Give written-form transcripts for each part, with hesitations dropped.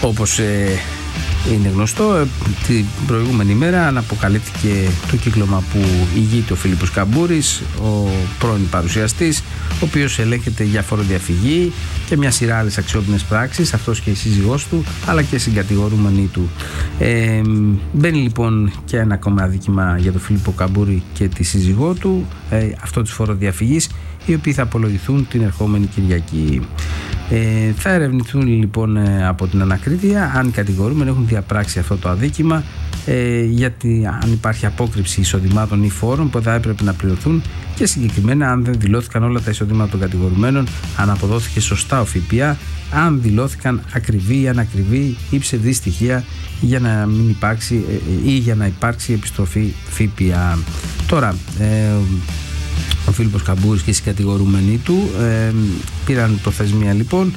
Όπως είναι γνωστό, την προηγούμενη μέρα αναποκαλύφθηκε το κύκλωμα που ηγείται ο Φίλιππος Καμπούρης, ο πρώην παρουσιαστής, ο οποίος ελέγχεται για φοροδιαφυγή και μια σειρά άλλες αξιόπινες πράξεις, αυτός και η σύζυγός του, αλλά και συγκατηγορούμενοι του. Μπαίνει λοιπόν και ένα ακόμα αδίκημα για τον Φίλιππο Καμπούρη και τη σύζυγό του, αυτό της φοροδιαφυγής, οι οποίοι θα απολογηθούν την ερχόμενη Κυριακή. Θα ερευνηθούν λοιπόν από την ανακρίτεια αν οι κατηγορούμενοι έχουν διαπράξει αυτό το αδίκημα, γιατί αν υπάρχει απόκρυψη εισοδημάτων ή φόρων που θα έπρεπε να πληρωθούν, και συγκεκριμένα αν δεν δηλώθηκαν όλα τα εισοδήματα των κατηγορουμένων, αν αποδόθηκε σωστά ο ΦΠΑ, αν δηλώθηκαν ακριβή ή ανακριβή ή ψευδή στοιχεία για να μην υπάρξει ή για να υπάρξει επιστροφή ΦΠΑ. Τώρα, ο Φίλιππος Καμπούρης και οι συγκατηγορούμενοι του πήραν προθεσμία λοιπόν.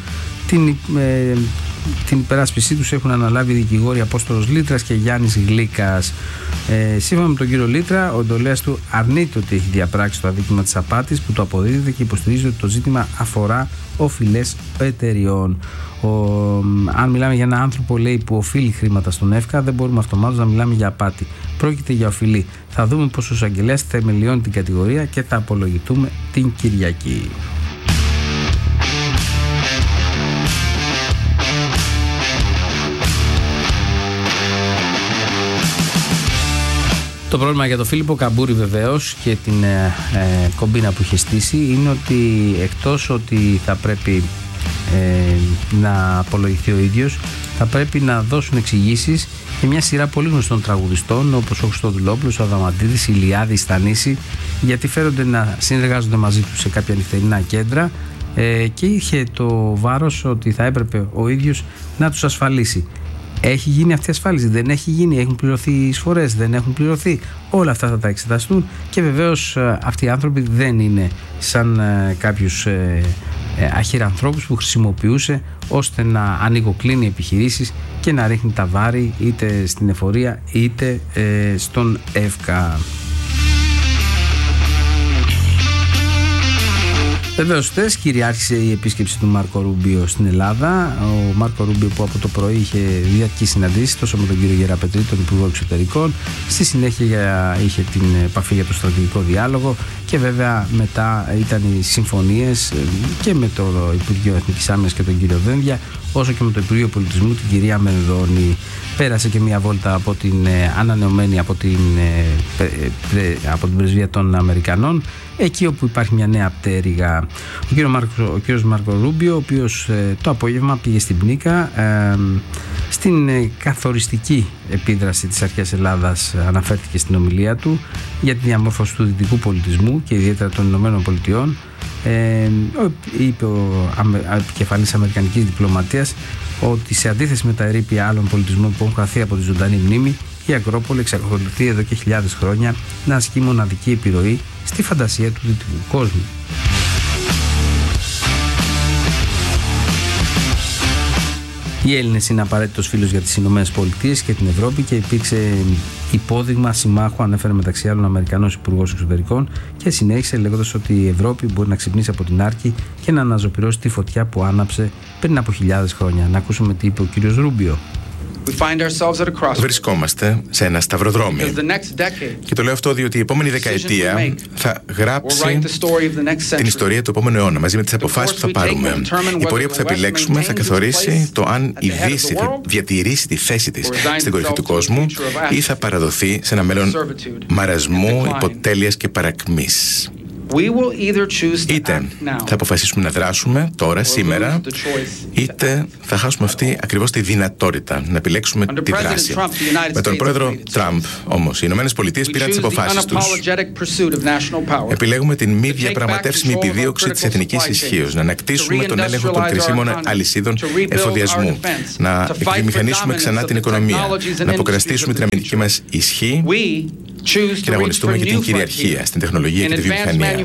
Την υπεράσπιση τους έχουν αναλάβει οι δικηγόροι Απόστολος Λίτρας και Γιάννης Γλίκας. Σύμφωνα με τον κύριο Λίτρα, ο εντολέας του αρνείται ότι έχει διαπράξει το αδίκημα της απάτης που το αποδίδεται και υποστηρίζει ότι το ζήτημα αφορά οφειλές εταιριών. Αν μιλάμε για έναν άνθρωπο, λέει, που οφείλει χρήματα στον ΕΦΚΑ, δεν μπορούμε αυτομάτως να μιλάμε για απάτη. Πρόκειται για οφειλή. Θα δούμε πως ο εισαγγελέας θεμελιώνει την κατηγορία και θα απολογηθούμε την Κυριακή. Το πρόβλημα για τον Φίλιππο Καμπούρη βεβαίως και την κομπίνα που είχε στήσει είναι ότι εκτός ότι θα πρέπει να απολογηθεί ο ίδιος, θα πρέπει να δώσουν εξηγήσεις και μια σειρά πολύ γνωστών τραγουδιστών όπως ο Χριστοδουλόπουλος, ο Αδαμαντίδης, η Ηλιάδη, η Στανίση, γιατί φέρονται να συνεργάζονται μαζί τους σε κάποια νυχτερινά κέντρα και είχε το βάρος ότι θα έπρεπε ο ίδιος να τους ασφαλίσει. Έχει γίνει αυτή η ασφάλιση, δεν έχει γίνει, έχουν πληρωθεί οι εισφορές, δεν έχουν πληρωθεί. Όλα αυτά θα τα εξεταστούν και βεβαίως αυτοί οι άνθρωποι δεν είναι σαν κάποιους αχυρανθρώπους που χρησιμοποιούσε ώστε να ανοιγοκλίνει επιχειρήσεις και να ρίχνει τα βάρη είτε στην εφορία είτε στον ΕΦΚΑ. Βεβαίως, χθες κυριάρχησε η επίσκεψη του Μάρκο Ρούμπιο στην Ελλάδα. Ο Μάρκο Ρούμπιο, που από το πρωί είχε διαρκή συναντήσεις τόσο με τον κύριο Γεραπετρή, τον Υπουργό Εξωτερικών, στη συνέχεια είχε την επαφή για το στρατηγικό διάλογο και βέβαια μετά ήταν οι συμφωνίες και με το Υπουργείο Εθνικής Άμυνας και τον κύριο Δένδια, όσο και με το Υπουργείο Πολιτισμού την κυρία Μενδώνη. Πέρασε και μια βόλτα από την ανανεωμένη από την πρεσβεία των Αμερικανών, εκεί όπου υπάρχει μια νέα πτέρυγα. Ο κύριος Μάρκο Ρούμπιο, ο οποίος το απόγευμα πήγε στην Πνίκα, στην καθοριστική επίδραση της αρχαίας Ελλάδας αναφέρθηκε στην ομιλία του για τη διαμόρφωση του δυτικού πολιτισμού και ιδιαίτερα των Ηνωμένων Πολιτειών. Είπε ο επικεφαλής αμερικανικής διπλωματίας ότι σε αντίθεση με τα ερείπια άλλων πολιτισμών που έχουν χαθεί από τη ζωντανή μνήμη, η Ακρόπολη εξακολουθεί εδώ και χιλιάδες χρόνια να ασκεί μοναδική επιρροή στη φαντασία του δυτικού κόσμου. Οι Έλληνες είναι απαραίτητος φίλος για τις Ηνωμένες Πολιτείες και την Ευρώπη και υπήρξε υπόδειγμα συμμάχου, ανέφερε μεταξύ άλλων ο Αμερικανός Υπουργός Εξωτερικών και συνέχισε λέγοντας ότι η Ευρώπη μπορεί να ξυπνήσει από την άρκη και να αναζωπυρώσει τη φωτιά που άναψε πριν από χιλιάδες χρόνια. Να ακούσουμε τι είπε ο κύριος Ρούμπιο. Βρισκόμαστε σε ένα σταυροδρόμι. Και το λέω αυτό διότι η επόμενη δεκαετία θα γράψει την ιστορία του επόμενου αιώνα μαζί με τις αποφάσεις που θα πάρουμε. Η πορεία που θα επιλέξουμε θα καθορίσει το αν η Δύση θα διατηρήσει τη θέση της στην κορυφή του κόσμου ή θα παραδοθεί σε ένα μέλλον μαρασμού, υποτέλειας και παρακμής. Είτε θα αποφασίσουμε να δράσουμε τώρα, σήμερα, είτε θα χάσουμε αυτή ακριβώς τη δυνατότητα να επιλέξουμε τη δράση. Με τον πρόεδρο Τραμπ, όμως, οι Ηνωμένες Πολιτείες πήραν τις αποφάσεις τους. Επιλέγουμε την μη διαπραγματεύσιμη επιδίωξη της εθνικής ισχύως, να ανακτήσουμε τον έλεγχο των κρισίμων αλυσίδων εφοδιασμού, να εκβιομηχανίσουμε ξανά την οικονομία, να αποκραστήσουμε την αμυντική μας ισχύ και να αγωνιστούμε για την κυριαρχία στην τεχνολογία και τη βιομηχανία.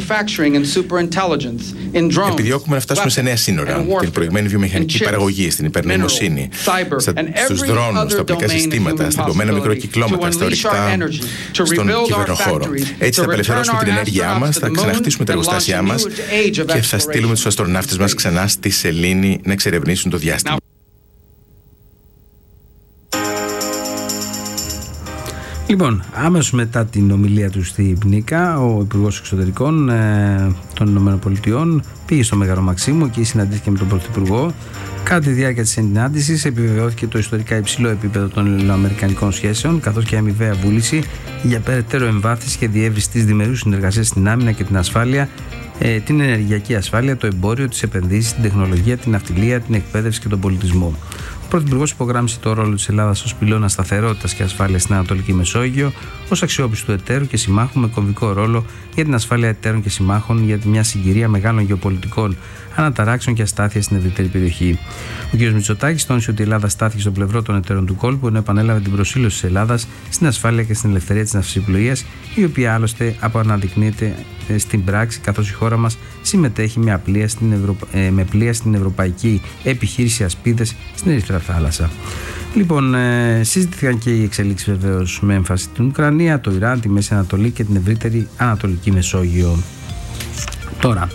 Επιδιώκουμε να φτάσουμε σε νέα σύνορα, την προηγμένη βιομηχανική παραγωγή, στην υπερνοημοσύνη, στους δρόνους, στα οπλικά συστήματα, στα εμπομένα μικροκυκλώματα, στα ορυκτά, στον κυβερνοχώρο. Έτσι θα απελευθερώσουμε την ενέργειά μας, θα ξαναχτίσουμε τα εργοστάσια μας και θα στείλουμε τους αστροναύτες μας ξανά στη σελήνη να εξερευνήσουν το διάστημα. Λοιπόν, αμέσως μετά την ομιλία του στη Πνίκα, ο Υπουργός Εξωτερικών των ΗΠΑ πήγε στο Μέγαρο Μαξίμου και συναντήθηκε με τον Πρωθυπουργό. Κατά τη διάρκεια της συνάντησης επιβεβαιώθηκε το ιστορικά υψηλό επίπεδο των ελληνοαμερικανικών σχέσεων, καθώς και αμοιβαία βούληση για περαιτέρω εμβάθυνση και διεύρυνση της διμερούς συνεργασίας στην άμυνα και την ασφάλεια, την ενεργειακή ασφάλεια, το εμπόριο, τις επενδύσεις, την τεχνολογία, την ναυτιλία, την εκπαίδευση και τον πολιτισμό. Ο Πρωθυπουργός υπογράμμισε το ρόλο της Ελλάδας ως πυλώνα σταθερότητας και ασφάλειας στην Ανατολική Μεσόγειο, ως αξιόπιστου εταίρου και συμμάχου με κομβικό ρόλο για την ασφάλεια εταίρων και συμμάχων για μια συγκυρία μεγάλων γεωπολιτικών αναταράξεων και αστάθεια στην ευρύτερη περιοχή. Ο κ. Μητσοτάκης τόνισε ότι η Ελλάδα στάθηκε στο πλευρό των εταίρων του κόλπου, ενώ επανέλαβε την προσήλωση της Ελλάδας στην ασφάλεια και στην ελευθερία της ναυσιπλοείας, η οποία άλλωστε αποαναδεικνύεται στην πράξη, καθώς η χώρα μας συμμετέχει με πλοία στην ευρωπαϊκή επιχείρηση Ασπίδες στην Ερυθρά Θάλασσα. Λοιπόν, συζητήθηκαν και οι εξελίξεις βεβαίως με έμφαση την Ουκρανία, το Ιράν, τη Μέση Ανατολή και την ευρύτερη Ανατολική Μεσόγειο. Τώρα,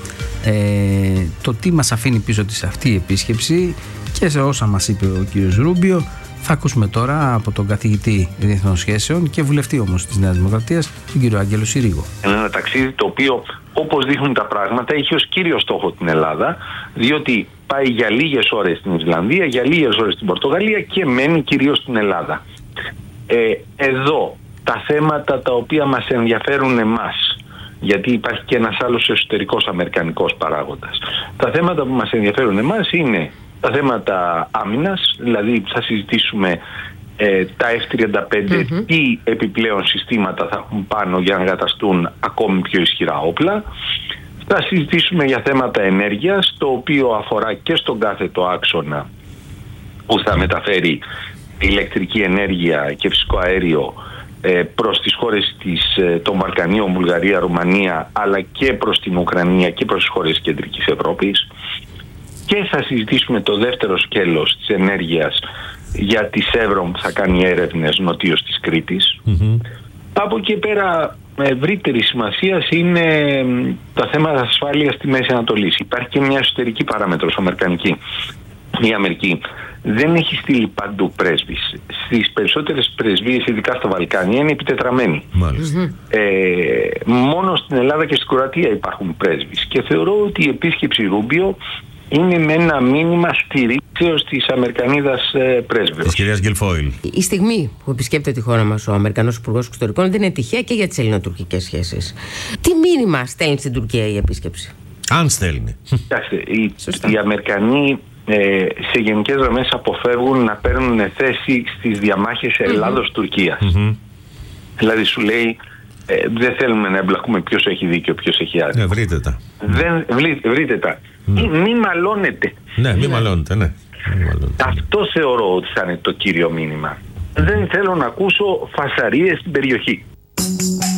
το τι μας αφήνει πίσω της αυτή η επίσκεψη και σε όσα μας είπε ο κ. Ρούμπιο θα ακούσουμε τώρα από τον καθηγητή Διεθνών Σχέσεων και βουλευτή όμως της Νέας Δημοκρατίας, τον κ. Άγγελο Συρίγο. Ένα ταξίδι το οποίο, όπως δείχνουν τα πράγματα, έχει ως κύριο στόχο την Ελλάδα, διότι πάει για λίγες ώρες στην Ισλανδία, για λίγες ώρες στην Πορτογαλία και μένει κυρίως στην Ελλάδα. Εδώ τα θέματα τα οποία μας ενδιαφέρουν εμάς, γιατί υπάρχει και ένας άλλος εσωτερικός αμερικανικός παράγοντας. Τα θέματα που μας ενδιαφέρουν εμάς είναι τα θέματα άμυνας, δηλαδή θα συζητήσουμε τα F-35, τι επιπλέον συστήματα θα έχουν πάνω για να καταστούν ακόμη πιο ισχυρά όπλα. Θα συζητήσουμε για θέματα ενέργειας, το οποίο αφορά και στον κάθετο άξονα που θα μεταφέρει ηλεκτρική ενέργεια και φυσικό αέριο προς τις χώρες των Βαλκανίων, Βουλγαρία, Ρουμανία, αλλά και προς την Ουκρανία και προς τις χώρες της Κεντρικής Ευρώπης. Και θα συζητήσουμε το δεύτερο σκέλος της ενέργειας για τη Σεύρον που θα κάνει έρευνες νοτίως της Κρήτης. Από εκεί πέρα ευρύτερη σημασία είναι τα θέματα ασφάλειας στη Μέση Ανατολή. Υπάρχει και μια εσωτερική παράμετρος αμερικανική. Η Αμερική δεν έχει στείλει παντού πρέσβεις. Στις περισσότερες πρεσβείες, ειδικά στα Βαλκάνια, είναι επιτετραμένοι. Μόνο στην Ελλάδα και στην Κροατία υπάρχουν πρέσβεις. Και θεωρώ ότι η επίσκεψη Ρούμπιο είναι με ένα μήνυμα στηρίξεως της Αμερικανίδας πρέσβεως. Της κυρίας Γκιλφόιλ. Η στιγμή που επισκέπτεται τη χώρα μας ο Αμερικανός Υπουργός Εξωτερικών δεν είναι τυχαία και για τις ελληνοτουρκικές σχέσεις. Τι μήνυμα στέλνει στην Τουρκία η επίσκεψη? Αν στέλνει. Οι Αμερικανοί σε γενικές γραμμές αποφεύγουν να παίρνουν θέση στις διαμάχες Ελλάδος-Τουρκίας. Δηλαδή σου λέει δεν θέλουμε να εμπλακούμε ποιος έχει δίκιο, ποιος έχει άδικο. Βρείτε τα. Βρείτε τα. Μη μαλώνετε. Ναι, μη μαλώνετε, ναι. Αυτό θεωρώ ότι θα είναι το κύριο μήνυμα. Δεν θέλω να ακούσω φασαρίες στην περιοχή.